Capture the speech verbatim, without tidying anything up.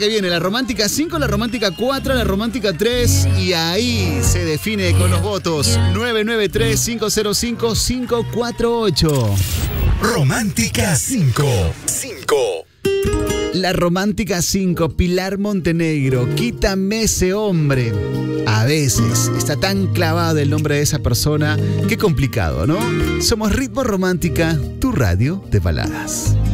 que viene, la romántica cinco, la romántica cuatro, la romántica tres. Y ahí se define con los votos. nueve nueve tres, cinco cero cinco, cinco cuatro ocho. Romántica cinco. cinco. La romántica cinco, Pilar Montenegro. Quítame ese hombre. A veces está tan clavado el nombre de esa persona. Qué complicado, ¿no? Somos Ritmo Romántica, tu radio de baladas.